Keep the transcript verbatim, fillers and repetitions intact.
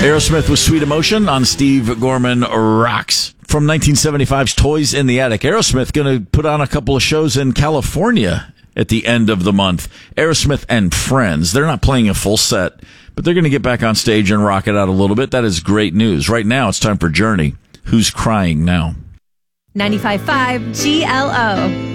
Aerosmith with Sweet Emotion on Steve Gorman Rocks. From nineteen seventy-five's Toys in the Attic, Aerosmith going to put on a couple of shows in California at the end of the month. Aerosmith and Friends. They're not playing a full set, but they're going to get back on stage and rock it out a little bit. That is great news. Right now, it's time for Journey. Who's Crying Now? ninety-five point five G L O.